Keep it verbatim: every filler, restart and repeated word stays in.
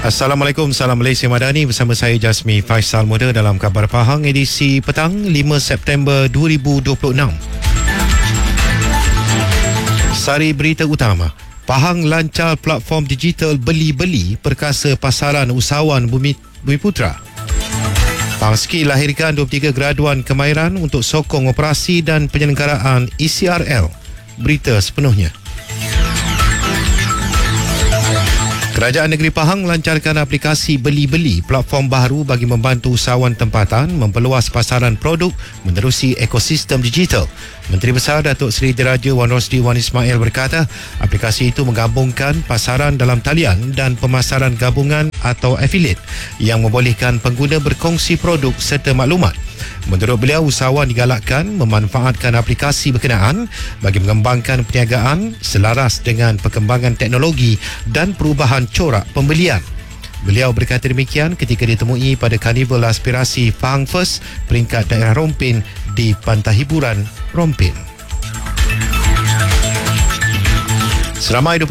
Assalamualaikum, salam Malaysia Madani bersama saya Jasmi Faisal Muda dalam Khabar Pahang edisi petang lima September dua ribu dua puluh enam. Sari berita utama. Pahang lancar platform digital beli-beli perkasa pasaran usahawan Bumi, Bumiputera. Pahang Skill lahirkan dua puluh tiga graduan kemahiran untuk sokong operasi dan penyelenggaraan E C R L. Berita sepenuhnya. Kerajaan Negeri Pahang melancarkan aplikasi beli-beli, platform baru bagi membantu usahawan tempatan memperluas pasaran produk menerusi ekosistem digital. Menteri Besar Datuk Seri Diraja Wan Rosdi Wan Ismail berkata, aplikasi itu menggabungkan pasaran dalam talian dan pemasaran gabungan atau affiliate yang membolehkan pengguna berkongsi produk serta maklumat. Menurut beliau, usahawan digalakkan memanfaatkan aplikasi berkenaan bagi mengembangkan perniagaan selaras dengan perkembangan teknologi dan perubahan corak pembelian. Beliau berkata demikian ketika ditemui pada Karnival Aspirasi Pahang First peringkat daerah Rompin di Pantai Hiburan Rompin. Seramai